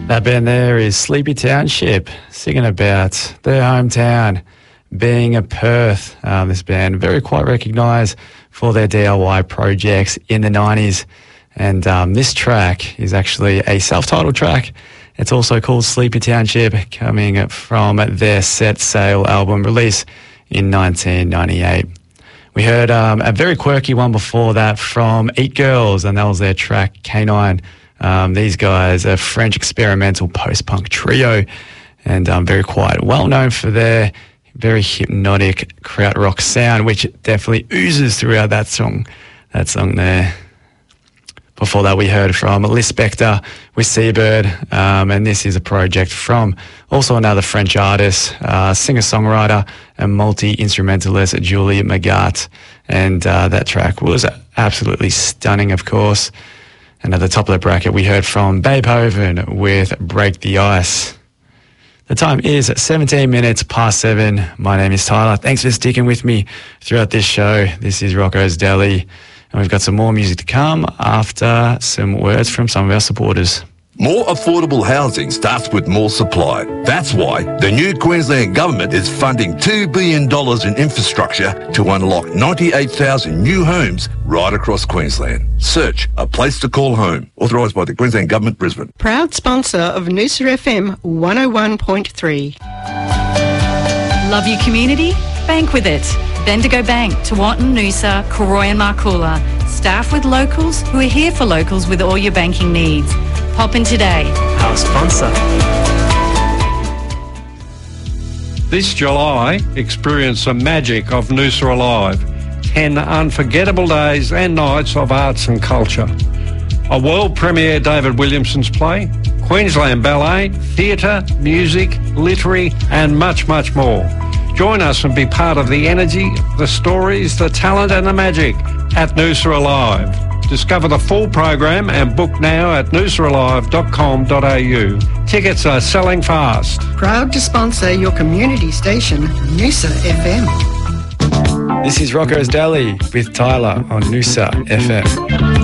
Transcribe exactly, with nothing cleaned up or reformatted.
That band there is Sleepy Township, singing about their hometown being a Perth. Um, this band, very quite recognised for their D I Y projects in the nineties. And um, this track is actually a self-titled track. It's also called Sleepy Township, coming from their Set Sail album release in nineteen ninety-eight. We heard um, a very quirky one before that from Eat Girls, and that was their track K nine. Um, these guys are a French experimental post-punk trio, and um, very quite well known for their very hypnotic krautrock sound, which definitely oozes throughout that song. That song there. Before that, we heard from Liz Spector with Seabird, um, and this is a project from also another French artist, uh, singer-songwriter and multi-instrumentalist Julie Magat, and uh, that track was absolutely stunning, of course. And at the top of the bracket, we heard from Beethoven with Break the Ice. The time is seventeen minutes past seven. My name is Tyler. Thanks for sticking with me throughout this show. This is Rocco's Deli. And we've got some more music to come after some words from some of our supporters. More affordable housing starts with more supply. That's why the new Queensland Government is funding two billion dollars in infrastructure to unlock ninety-eight thousand new homes right across Queensland. Search A Place to Call Home. Authorised by the Queensland Government, Brisbane. Proud sponsor of Noosa F M one oh one point three. Love your community? Bank with it. Bendigo Bank, Tewantin, Noosa, Cooroy and Marcoola. Staff with locals who are here for locals with all your banking needs. Pop in today. Our sponsor. This July, experience the magic of Noosa Alive. Ten unforgettable days and nights of arts and culture. A world premiere David Williamson's play, Queensland Ballet, theatre, music, literary and much, much more. Join us and be part of the energy, the stories, the talent and the magic at Noosa Alive. Discover the full program and book now at noosa alive dot com dot a u. Tickets are selling fast. Proud to sponsor your community station, Noosa F M. This is Rocco's Deli with Tyler on Noosa F M.